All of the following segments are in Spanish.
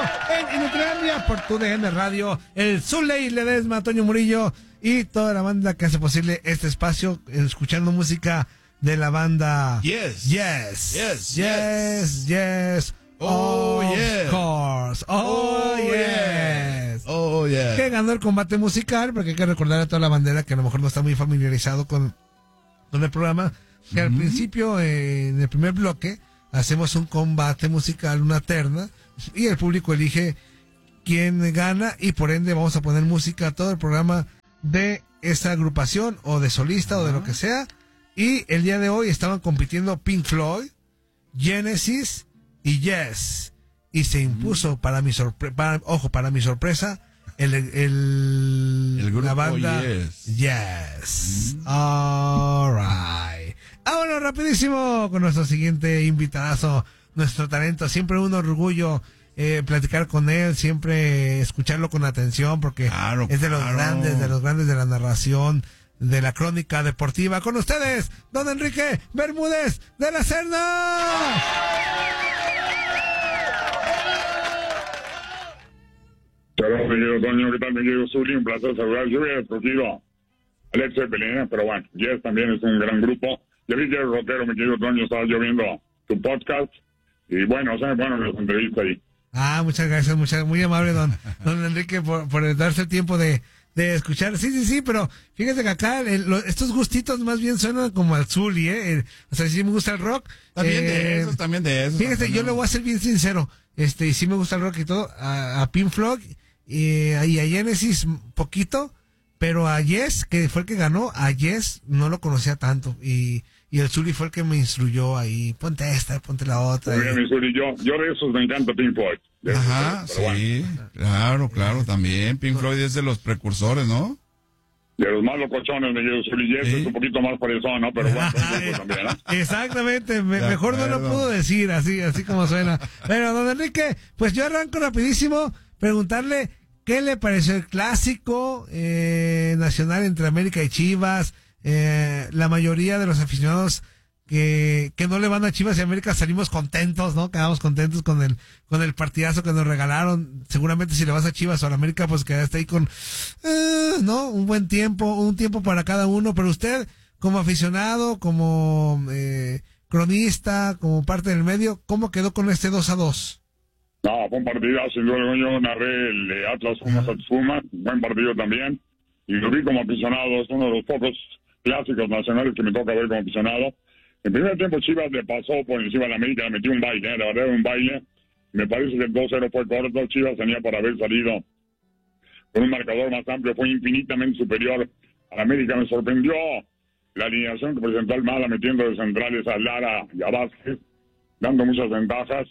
en Inutilandia por tu DN Radio, el Zuley Ledesma, Toño Murillo y toda la banda que hace posible este espacio, escuchando música de la banda Yes. Oh, yes. Of course. Oh, yes. Oh, yeah. Que ganó el combate musical, porque hay que recordar a toda la bandera que a lo mejor no está muy familiarizado con el programa, que al principio, en el primer bloque, hacemos un combate musical, una terna, y el público elige quién gana, y por ende vamos a poner música a todo el programa de esa agrupación, o de solista, o de lo que sea. Y el día de hoy estaban compitiendo Pink Floyd, Genesis y Yes. Y se impuso, para mi sorpresa, el grupo la banda Yes. All right. Bueno, rapidísimo con nuestro siguiente invitadazo, nuestro talento. Siempre un orgullo platicar con él, siempre escucharlo con atención, porque es de los grandes de la narración, de la crónica deportiva. Con ustedes, don Enrique Bermúdez de la Serna. Saludos, mi querido Toño, ¿qué tal, mi querido Zuli? Un placer saludar. Yo hubiera escogido Alex Zeppelin, pero bueno, Yes también es un gran grupo. Ya vi que el rotero, mi querido Toño, estaba yo viendo tu podcast, y bueno, se me ponen las entrevistas ahí. Muchas gracias, muy amable don Enrique por darse el tiempo de escuchar. Sí, pero fíjate que acá estos gustitos más bien suenan como al Zuli, o sea, sí me gusta el rock. También de eso. Fíjate, yo le voy a ser bien sincero, y sí me gusta el rock y todo, a Pink Floyd, y a Genesis poquito, pero a Yes, que fue el que ganó, a Yes no lo conocía tanto, y el Zuli fue el que me instruyó ahí, ponte esta, ponte la otra. Muy bien, mi Zuli, yo de esos me encanta Pink Floyd. Ajá, sí, bueno. claro, también. Pink Floyd es de los precursores, ¿no? De los más locochones, mi querido Zuli, Yes es un poquito más parezón, ¿no? Pero bueno, también, ¿no? Exactamente, mejor no lo puedo decir, así como suena. Pero, don Enrique, pues yo arranco rapidísimo, preguntarle qué le pareció el clásico nacional entre América y Chivas. La mayoría de los aficionados que no le van a Chivas y América salimos contentos, ¿no? Quedamos contentos con el partidazo que nos regalaron. Seguramente si le vas a Chivas o a la América, pues quedaste ahí con, ¿no? Un tiempo para cada uno. Pero usted, como aficionado, como cronista, como parte del medio, ¿cómo quedó con este 2-2? No, fue un partidazo. Yo narré el de Atlas Pumas, buen partido también. Y lo vi como aficionado, es uno de los pocos clásicos nacionales que me toca ver como aficionado. En primer tiempo Chivas le pasó por encima de la América, le metió un baile, la verdad un baile. Me parece que el 2-0 fue corto, Chivas tenía para haber salido con un marcador más amplio, fue infinitamente superior a la América. Me sorprendió la alineación que presentó Almada, metiendo de centrales a Lara y a Vázquez, dando muchas ventajas,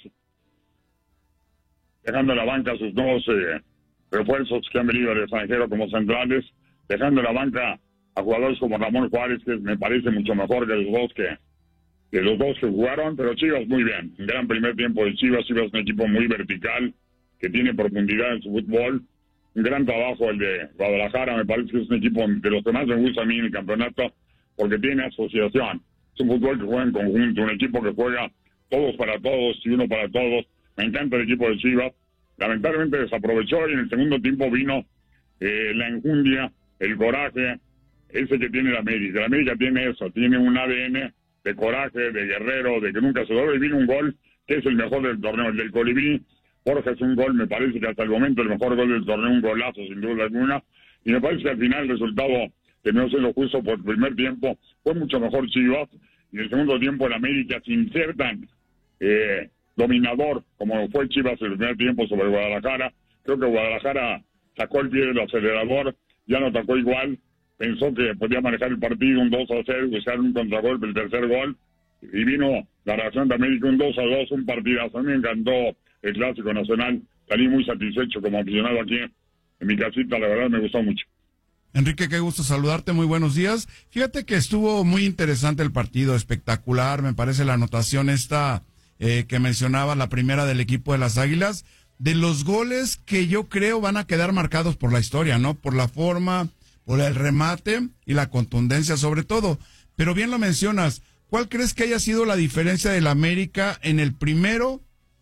dejando en la banca a sus dos refuerzos que han venido del extranjero como centrales, dejando en la banca a jugadores como Ramón Juárez, que me parece mucho mejor que los dos que jugaron. Pero Chivas muy bien, un gran primer tiempo de Chivas es un equipo muy vertical, que tiene profundidad en su fútbol, un gran trabajo el de Guadalajara, me parece que es un equipo de los que más me gusta a mí en el campeonato, porque tiene asociación, es un fútbol que juega en conjunto, un equipo que juega todos para todos y uno para todos. Me encanta el equipo de Chivas. Lamentablemente desaprovechó, y en el segundo tiempo vino la enjundia, el coraje, ese que tiene la América. La América tiene eso, tiene un ADN de coraje, de guerrero, de que nunca se doble. Y vino un gol que es el mejor del torneo, el del Colibrí. Borja es un gol, me parece que hasta el momento el mejor gol del torneo, un golazo sin duda alguna. Y me parece que al final el resultado, que no se lo justo por el primer tiempo, fue mucho mejor Chivas. Y en el segundo tiempo el América sin ser tan dominador como fue Chivas en el primer tiempo sobre Guadalajara. Creo que Guadalajara sacó el pie del acelerador, ya no atacó igual, pensó que podía manejar el partido, un 2-0, buscar un contragolpe, el tercer gol, y vino la reacción de América, un 2-2, un partidazo. A mí me encantó el Clásico Nacional, salí muy satisfecho como aficionado aquí en mi casita, la verdad me gustó mucho. Enrique, qué gusto saludarte, muy buenos días. Fíjate que estuvo muy interesante el partido, espectacular, me parece la anotación esta que mencionaba, la primera del equipo de las Águilas, de los goles que yo creo van a quedar marcados por la historia, ¿no? Por la forma, por el remate y la contundencia sobre todo. Pero bien lo mencionas, ¿cuál crees que haya sido la diferencia del América en el primero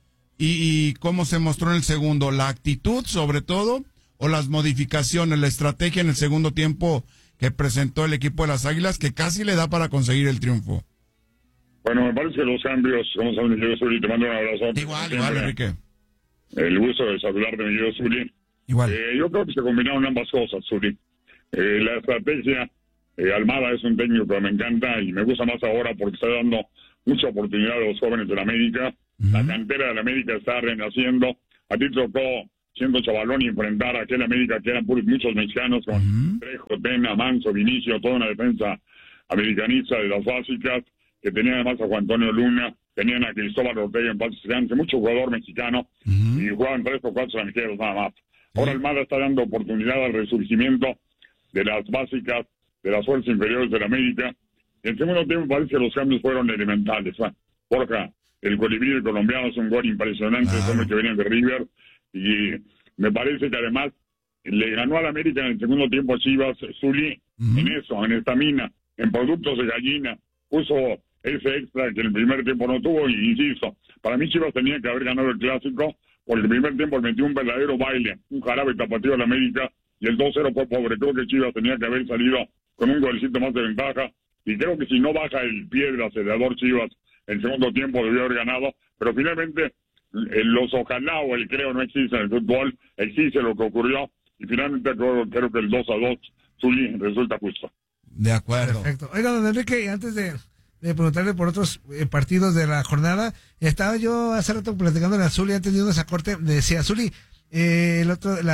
y cómo se mostró en el segundo, la actitud sobre todo, o las modificaciones, la estrategia en el segundo tiempo que presentó el equipo de las Águilas, que casi le da para conseguir el triunfo. Bueno, me parece que los cambios, como sabes, Miguel Zuli, te mando un abrazo. Igual, Enrique. El gusto de saludarte, Miguel Zuli. Igual. Yo creo que se combinaron ambas cosas, Zuli. La estrategia, Almada es un técnico que me encanta y me gusta más ahora porque está dando mucha oportunidad a los jóvenes de la América. La cantera de la América está renaciendo. A ti tocó, siendo chavalón, y enfrentar a aquel América que eran muchos mexicanos con Trejo, Tena, Manso, Vinicio, toda una defensa americanista de las básicas, que tenían además a Juan Antonio Luna, tenían a Cristóbal Ortega en paz descanse, mucho jugador mexicano, y jugaban 3 o 4 extranjeros nada más. Ahora Almada está dando oportunidad al resurgimiento de las básicas, de las fuerzas inferiores de la América. En segundo tiempo parece que los cambios fueron elementales. Borja, el colibrí colombiano, es un gol impresionante, es hombre que venía de River, y me parece que además le ganó a la América en el segundo tiempo a Chivas, Zuli, en eso, en estamina, en productos de gallina, puso ese extra que en el primer tiempo no tuvo, y insisto, para mí Chivas tenía que haber ganado el clásico, porque el primer tiempo metió un verdadero baile, un jarabe tapatío a la América, y el 2-0 fue pobre. Creo que Chivas tenía que haber salido con un golcito más de ventaja, y creo que si no baja el pie del acelerador Chivas, el segundo tiempo debió haber ganado, pero finalmente los ojalá o el creo no existe en el fútbol, existe lo que ocurrió, y finalmente creo que el 2-2, Zuli, resulta justo. De acuerdo. Perfecto. Oiga, don Enrique, antes de preguntarle por otros partidos de la jornada, estaba yo hace rato platicando en Zuli, antes de irnos a corte, decía Zuli, en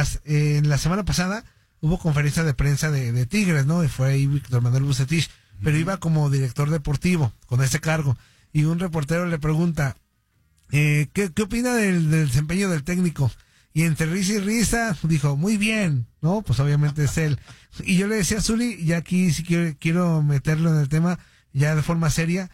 la semana pasada hubo conferencia de prensa de Tigres, ¿no? Y fue ahí Víctor Manuel Bucetich, pero iba como director deportivo, con ese cargo, y un reportero le pregunta, ¿qué opina del desempeño del técnico? Y entre risa y risa dijo, muy bien, ¿no? Pues obviamente es él. Y yo le decía a Zuli, y aquí sí quiero meterlo en el tema ya de forma seria,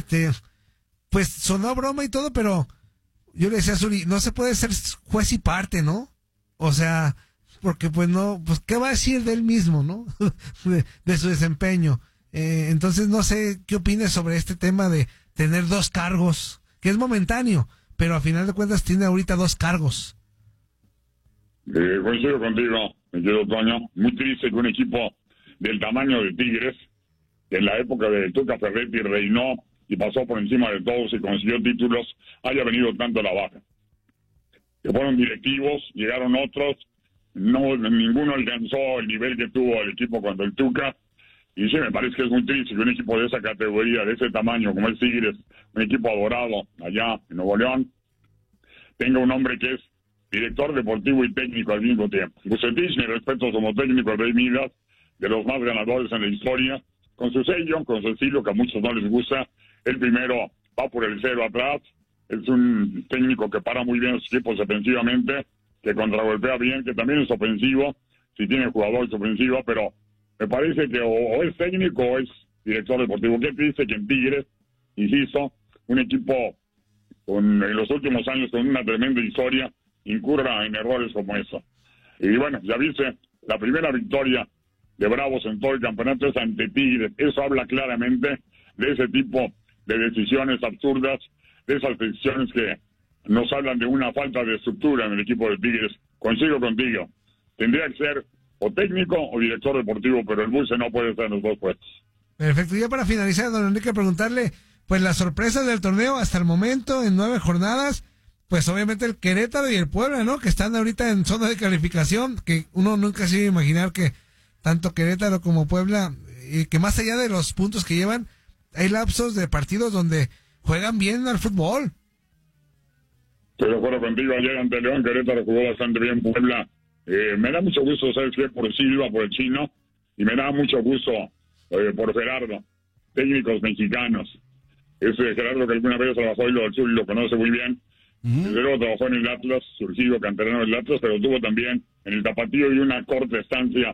pues sonó broma y todo, pero yo le decía a Zuli, no se puede ser juez y parte, ¿no? O sea, porque pues no, pues ¿qué va a decir de él mismo, no? de su desempeño. Entonces no sé qué opines sobre este tema de tener 2 cargos, que es momentáneo, pero a final de cuentas tiene ahorita 2 cargos. Coincido contigo, me quedo Toño. Muy triste que un equipo del tamaño de Tigres, que en la época de Tuca Ferretti reinó y pasó por encima de todos y consiguió títulos, haya venido tanto a la baja. Que fueron directivos, llegaron otros, ninguno alcanzó el nivel que tuvo el equipo cuando el Tuca. Y sí, me parece que es muy triste que un equipo de esa categoría, de ese tamaño como el Tigres, un equipo adorado allá en Nuevo León, tenga un hombre que es director deportivo y técnico al mismo tiempo. Bucetich, mi respeto como técnico al Rey Midas, de los más ganadores en la historia, con su sello, con su estilo que a muchos no les gusta. El primero va por el 0 atrás, es un técnico que para muy bien sus equipos defensivamente, que contragolpea bien, que también es ofensivo, si tiene jugadores ofensivos, pero me parece que o es técnico o es director deportivo. ¿Qué dice que en Tigres, insisto, un equipo en los últimos años con una tremenda historia, incurra en errores como eso? Y bueno, ya viste, la primera victoria de Bravos en todo el campeonato es ante Tigres. Eso habla claramente de ese tipo de decisiones absurdas, de esas decisiones que nos hablan de una falta de estructura en el equipo de Tigres. Coincido contigo, tendría que ser o técnico o director deportivo, pero el Buce no puede estar en los 2 puestos. Perfecto, y ya para finalizar, don Enrique, preguntarle, pues las sorpresas del torneo hasta el momento, en 9 jornadas, pues obviamente el Querétaro y el Puebla, ¿no? Que están ahorita en zona de calificación, que uno nunca se iba a imaginar que tanto Querétaro como Puebla, que más allá de los puntos que llevan, hay lapsos de partidos donde juegan bien al fútbol. Estoy de acuerdo contigo, ayer ante León, Querétaro jugó bastante bien. Puebla, me da mucho gusto, ¿sabes qué? Por Silva, por el chino, y me da mucho gusto por Gerardo, técnicos mexicanos. Ese Gerardo que alguna vez trabajó en lo del sur y lo conoce muy bien. Luego trabajó en el Atlas, surgido canterano del Atlas, pero tuvo también en el Tapatío y una corta estancia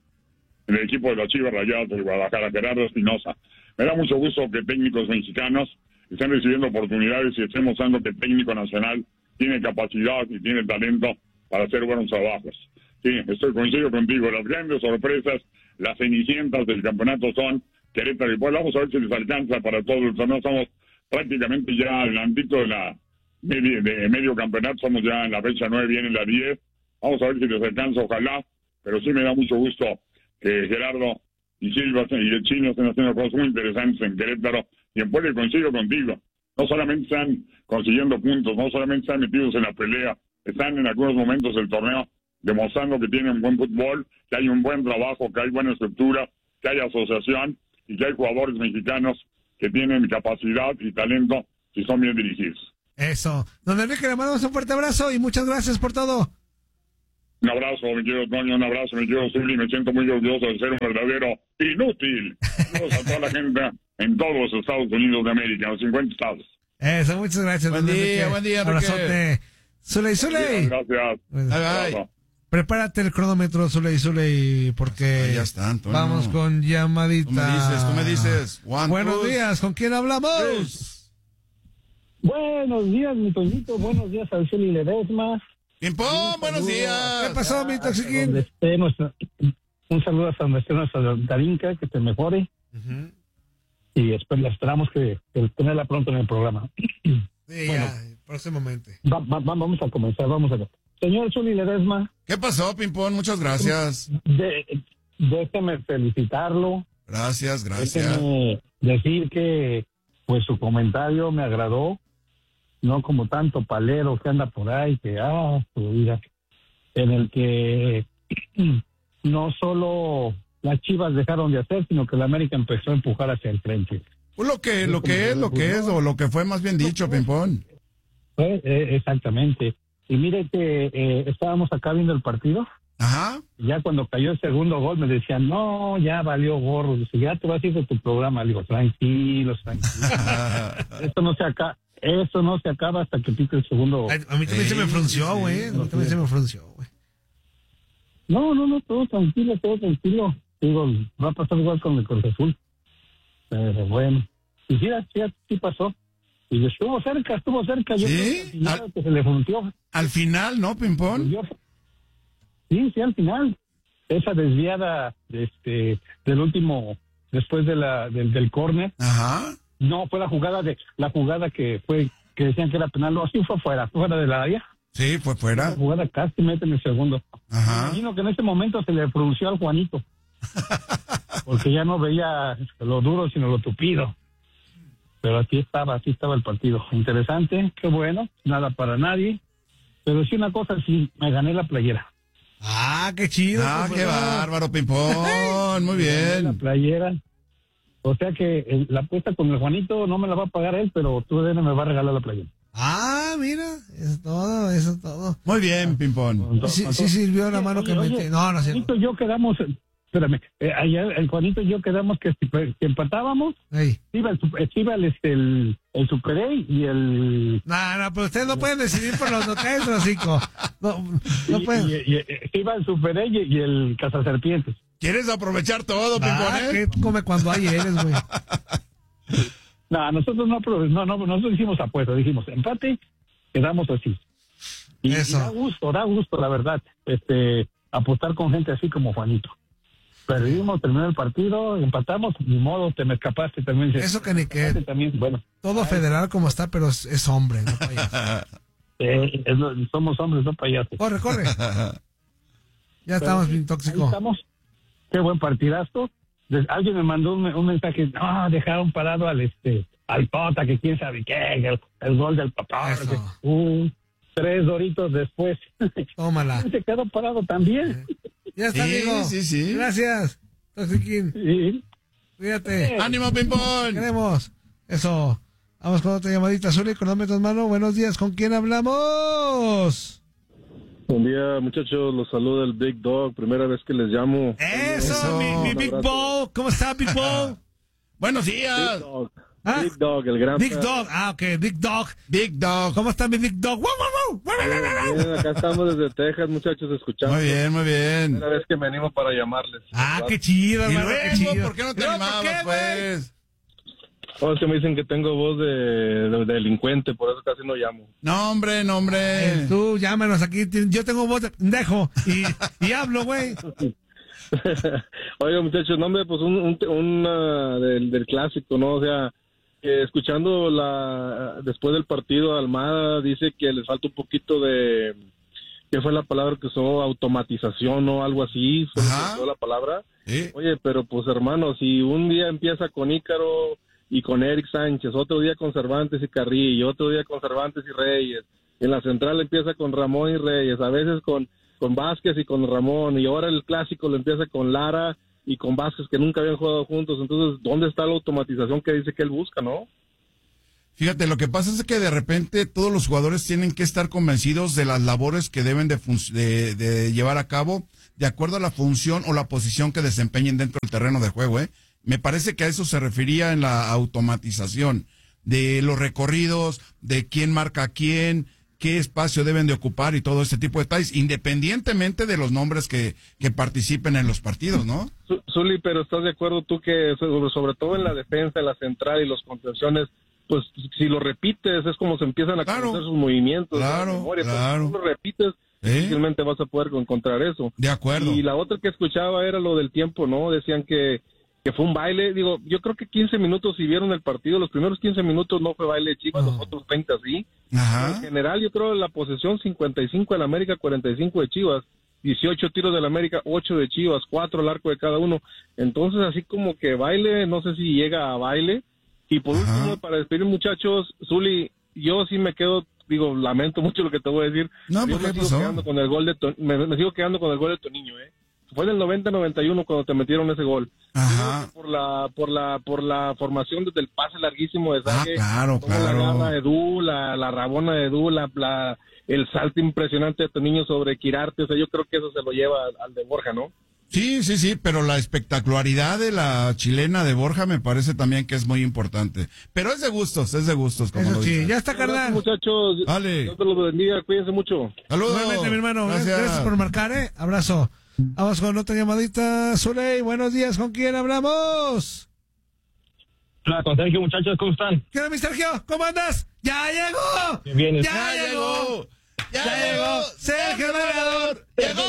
en el equipo de los Chivas Rayados de Guadalajara, Gerardo Espinosa. Me da mucho gusto que técnicos mexicanos estén recibiendo oportunidades y estén mostrando que el técnico nacional tiene capacidad y tiene talento para hacer buenos trabajos. Sí, coincido contigo. Las grandes sorpresas, las cenicientas del campeonato son Querétaro y Puebla. Vamos a ver si les alcanza para todo el torneo. Estamos prácticamente ya adelantito de medio campeonato, estamos ya en la fecha 9, viene la 10. Vamos a ver si les alcanza, ojalá, pero sí me da mucho gusto que Gerardo y Silva y el Chino estén haciendo cosas muy interesantes en Querétaro, y en Puebla coincido contigo. No solamente están consiguiendo puntos, no solamente están metidos en la pelea, están en algunos momentos del torneo demostrando que tienen buen fútbol, que hay un buen trabajo, que hay buena estructura, que hay asociación y que hay jugadores mexicanos que tienen capacidad y talento si son bien dirigidos. Eso. Don Enrique, le mandamos un fuerte abrazo y muchas gracias por todo. Un abrazo, mi querido Toño, un abrazo, mi querido Zuli, me siento muy orgulloso de ser un verdadero inútil. Saludos a toda la gente en todos los Estados Unidos de América, en los 50 estados. Eso, muchas gracias. Buen día, Enrique. Abrazote. Zuley. Gracias. Bye. Prepárate el cronómetro, Zuley, porque ya está, Antonio. Vamos con llamadita. Tú me dices. Buenos días, ¿con quién hablamos? Buenos días, mi Toñito, buenos días al Zuli Ledesma. Pimpón, buenos días. ¿Qué pasó, mi Toxiquín? Un saludo hasta donde esté nuestra Darinka, que te mejore. Uh-huh. Y después la esperamos que tenerla pronto en el programa. Sí, bueno, ya, próximamente. Vamos a comenzar, Señor Zuli Ledesma. ¿Qué pasó, Pimpón? Muchas gracias. Déjeme felicitarlo. Gracias. Déjeme decir que pues su comentario me agradó. No como tanto palero que anda por ahí, que su vida, en el que no solo las Chivas dejaron de hacer, sino que la América empezó a empujar hacia el frente. Pues lo que es, o lo que fue más bien dicho, Pimpón. Exactamente. Y mire que estábamos acá viendo el partido. Ajá. Ya cuando cayó el segundo gol me decían, no, ya valió gorro. Dice, ya te vas a ir de tu programa. Le digo, tranquilos. Eso no se acaba hasta que pique el segundo. A mí también se me frunció, güey. No, todo tranquilo. Digo, va a pasar igual con el Cruz Azul. Pero bueno. Y sí pasó. Y estuvo cerca. Yo ¿Sí? que se le frunció. Al final, ¿no, Pimpón? Sí, al final. Esa desviada del último, después del córner. Ajá. No, fue la jugada que decían que era penal. No, sí fue fuera de la área. Sí, fue fuera. La jugada casi mete en el segundo. Ajá. Me imagino que en ese momento se le pronunció al Juanito. Porque ya no veía lo duro, sino lo tupido. Pero así estaba el partido. Interesante, qué bueno, nada para nadie. Pero sí una cosa, sí, me gané la playera. Qué chido. Qué bárbaro, Pimpón, muy bien. La playera. O sea que la apuesta con el Juanito no me la va a pagar él, pero tú me va a regalar la playera. Mira, eso es todo. Muy bien, Pimpón. Sí sirvió la mano que metí. No, Juanito y yo quedamos, espérame, ayer el Juanito y yo quedamos que empatábamos. Ey. Iba el Super A y el... No, pero ustedes no pueden decidir por los locales, hocico. No pueden. Iba el Super A y el Cazaserpientes. ¿Quieres aprovechar todo, Pimpón? ¿Qué come cuando hay eres, güey? No, nosotros nosotros hicimos apuestas, dijimos empate, quedamos así. Y da gusto, la verdad, apostar con gente así como Juanito. Perdimos, terminó el partido, empatamos, ni modo, te me escapaste también. Eso que ni que. También, bueno. Todo federal como está, pero es hombre, no payaso. Somos hombres, no payasos. Corre. Ya estamos bien tóxicos. Estamos. Qué buen partidazo. Alguien me mandó un mensaje, dejaron parado al Tota, que quién sabe qué, el gol del papá. 3 doritos después. Tómala. Se quedó parado también. Ya está, amigo. Sí. Gracias, Toxiquín. Sí. Cuídate. ¡Ánimo, Pimpón! Queremos. Eso. Vamos con otra llamadita, Zuli, cronómetro en mano. Buenos días, ¿con quién hablamos? Buen día, muchachos, los saluda el Big Dog, primera vez que les llamo. Eso. Mi Big Ball. ¿Cómo está, Big Ball? Buenos días. Big Dog, el gran... Big Dog, ok, Big Dog. Big Dog. ¿Cómo está mi Big Dog? Bien, acá estamos desde Texas, muchachos, escuchando. Muy bien. Primera vez que me animo para llamarles. Qué chido, ¿Y hermano, luego, qué chido. por qué no te animabas, pues? Es que me dicen que tengo voz de delincuente, por eso casi no llamo. No, hombre. Tú llámanos aquí, yo tengo voz de pendejo y hablo, güey. Oiga, muchachos, no, hombre, pues del clásico, ¿no? O sea, escuchando después del partido, Almada dice que les falta un poquito de, ¿qué fue la palabra que usó? Automatización o algo así, fue la palabra. Oye, pero pues hermano, si un día empieza con Ícaro y con Eric Sánchez, otro día con Cervantes y Carrillo, otro día con Cervantes y Reyes, en la central empieza con Ramón y Reyes, a veces con Vázquez y con Ramón, y ahora el clásico lo empieza con Lara y con Vázquez, que nunca habían jugado juntos. Entonces, ¿dónde está la automatización que dice que él busca, no? Fíjate, lo que pasa es que de repente todos los jugadores tienen que estar convencidos de las labores que deben de llevar a cabo de acuerdo a la función o la posición que desempeñen dentro del terreno de juego, ¿eh? Me parece que a eso se refería en la automatización, de los recorridos, de quién marca a quién, qué espacio deben de ocupar y todo este tipo de detalles, independientemente de los nombres que participen en los partidos, ¿no? Zuli, pero ¿estás de acuerdo tú que sobre todo en la defensa, en la central y los contenciones, pues si lo repites es como se empiezan a conocer sus movimientos, claro, memoria, claro. Si tú lo repites, difícilmente vas a poder encontrar eso. De acuerdo. Y la otra que escuchaba era lo del tiempo, ¿no? Decían que fue un baile. Digo, yo creo que 15 minutos, si vieron el partido, los primeros 15 minutos no fue baile de Chivas, los otros 30 sí. Ajá. En general, yo creo la posesión 55 de la América, 45 de Chivas, 18 tiros de la América, 8 de Chivas, 4 al arco de cada uno. Entonces, así como que baile, no sé si llega a baile. Y por último, para despedir, muchachos, Zuli, yo sí me quedo, digo, lamento mucho lo que te voy a decir. No, yo ¿por qué me pasó? sigo quedando con el gol me sigo quedando con el gol de Toniño, Fue en el 90-91 cuando te metieron ese gol. Ajá. Por la formación desde el pase larguísimo de Sague. Claro. La garra de Edu, la rabona de Edu, el salto impresionante de Toniño sobre Quirarte. O sea, yo creo que eso se lo lleva al de Borja, ¿no? Sí, pero la espectacularidad de la chilena de Borja me parece también que es muy importante. Pero es de gustos, como eso lo sí, dices. ya está, carnal. Muchachos, Dale. Dios te los bendiga, cuídense mucho. Saludos. Nuevamente, mi hermano, gracias por marcar, Abrazo. Vamos con otra llamadita, Zuley, buenos días, ¿con quién hablamos? Hola, con Sergio, muchachos, ¿cómo están? ¿Qué onda, mi Sergio? ¿Cómo andas? ¡Ya llegó! Bien, ¡Ya llegó! ¡Sergio Navegador!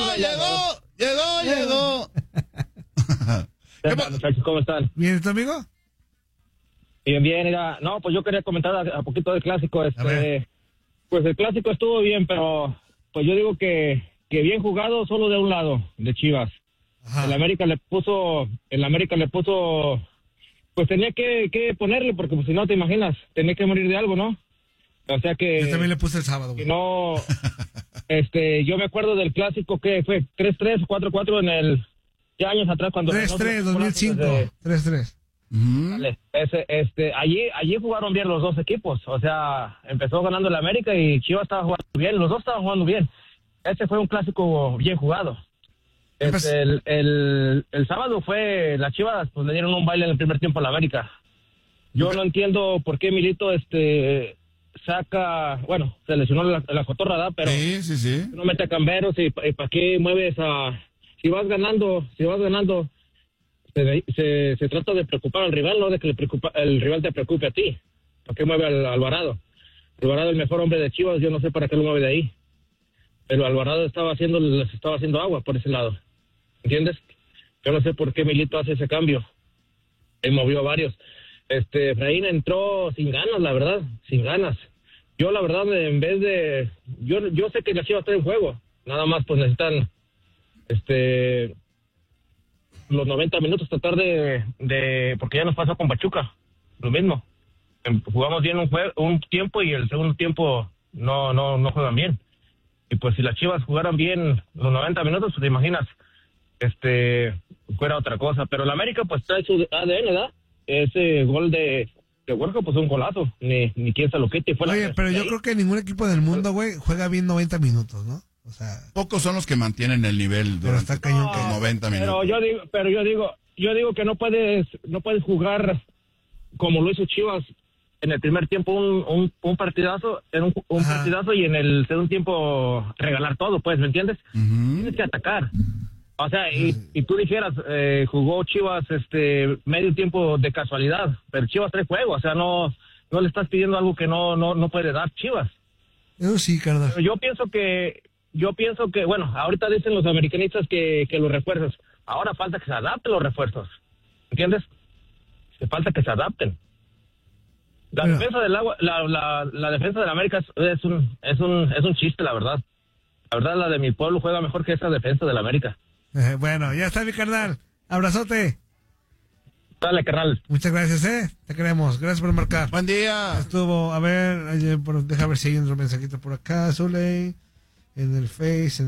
¡Llegó! ¿Qué tal, muchachos, cómo están? ¿Bien, tu amigo? Bien, mira, no, pues yo quería comentar a poquito del clásico, pues el clásico estuvo bien, pero pues yo digo que bien jugado solo de un lado, de Chivas. Ajá. El América le puso, pues tenía que ponerle, porque pues, si no te imaginas, tenía que morir de algo, ¿no? O sea que... Yo también le puse el sábado. Que no, yo me acuerdo del clásico que fue 3-3, 4-4 en el... Ya años atrás cuando... 3-3, 2005, 3-3. Vale, allí jugaron bien los dos equipos, o sea, empezó ganando el América y Chivas estaba jugando bien, los dos estaban jugando bien. Ese fue un clásico bien jugado. El sábado fue, las Chivas pues le dieron un baile en el primer tiempo a la América. Yo no entiendo por qué Milito saca, bueno, se lesionó la cotorra, ¿verdad? Pero sí. no mete a Camberos y para qué mueves si vas ganando, se trata de preocupar al rival, no de que el rival te preocupe a ti. ¿Para qué mueve al Alvarado? Alvarado, el mejor hombre de Chivas, yo no sé para qué lo mueve de ahí. Pero Alvarado les estaba haciendo agua por ese lado. ¿Entiendes? Yo no sé por qué Milito hace ese cambio. Él movió a varios. Efraín entró sin ganas, la verdad, sin ganas. Yo, la verdad, en vez de... Yo sé que la Chivas está en juego. Nada más, pues necesitan... los 90 minutos tratar de porque ya nos pasó con Pachuca, lo mismo. Jugamos bien un tiempo y el segundo tiempo no juegan bien. Y pues si las Chivas jugaran bien los 90 minutos, pues te imaginas, fuera otra cosa. Pero el América pues trae su ADN, ¿verdad? Ese gol de Borja, pues un golazo, ni quién se lo quite. Oye, pero yo creo que ningún equipo del mundo, güey, juega bien 90 minutos, ¿no? O sea, pocos son los que mantienen el nivel durante los 90 minutos. Yo digo que no puedes jugar como lo hizo Chivas en el primer tiempo un partidazo, partidazo y en el segundo tiempo regalar todo, pues, ¿me entiendes? Tienes que atacar. O sea, y tú dijeras, jugó Chivas medio tiempo de casualidad, pero Chivas trae juego, o sea, no le estás pidiendo algo que no puede dar Chivas. Eso sí, carnal. Yo pienso que, bueno, ahorita dicen los americanistas que los refuerzos, ahora falta que se adapten los refuerzos, ¿entiendes? Falta que se adapten. La defensa del agua, la defensa de la América es un chiste, la verdad. La verdad, la de mi pueblo juega mejor que esa defensa de la América. Bueno, ya está, mi carnal. Abrazote. Dale, carnal. Muchas gracias, te queremos. Gracias por marcar. Buen día. Estuvo, a ver, deja ver si hay otro mensajito por acá, Zuley. En el Face.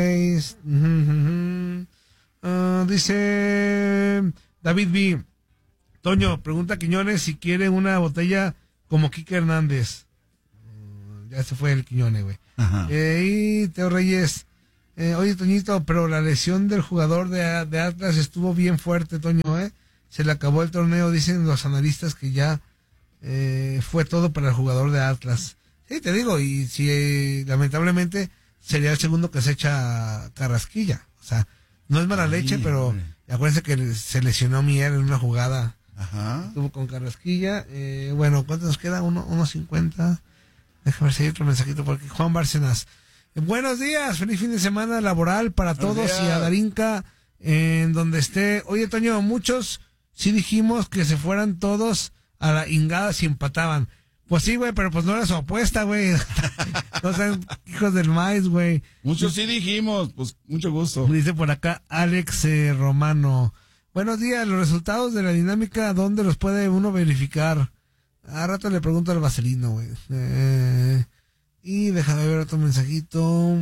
Dice David B. Toño, pregunta a Quiñones si quiere una botella como Quique Hernández. Ya se fue el Quiñones, güey. Y Teo Reyes. Oye, Toñito, pero la lesión del jugador de Atlas estuvo bien fuerte, Toño, Se le acabó el torneo, dicen los analistas que ya fue todo para el jugador de Atlas. Sí, te digo, y si lamentablemente sería el segundo que se echa Carrasquilla. O sea, no es mala leche, pero acuérdense que se lesionó Mier en una jugada. Estuvo con Carrasquilla. Bueno, ¿cuánto nos queda? 1:50. Déjame ver si hay otro mensajito por aquí. Juan Bárcenas. Buenos días, feliz fin de semana laboral para todos y a Darinka en donde esté. Oye, Toño, muchos sí dijimos que se fueran todos a la ingada si empataban. Pues sí, güey, pero pues no era su apuesta, güey. No sean hijos del maíz, güey. Muchos sí dijimos, pues mucho gusto. Dice por acá Alex Romano. Buenos días, los resultados de la dinámica, ¿dónde los puede uno verificar? A rato le pregunto al Vaselino, güey. Y déjame ver otro mensajito.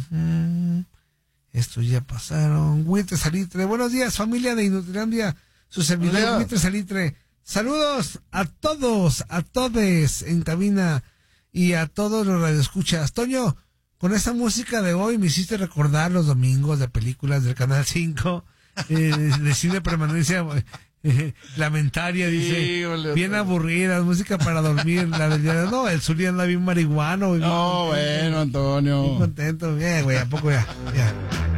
Estos ya pasaron. Huitre Salitre. Buenos días, familia de Inutilandia. Su servidor Huitre Salitre. Saludos a todos, a todes en cabina y a todos los radioescuchas. Toño, con esta música de hoy me hiciste recordar los domingos de películas del Canal 5, de cine permanencia lamentaria, dice, bien aburridas, música para dormir, la del día de... No, el Zuli anda bien marihuano. No, bueno, Antonio. Muy contento, bien, güey, ¿a poco ya?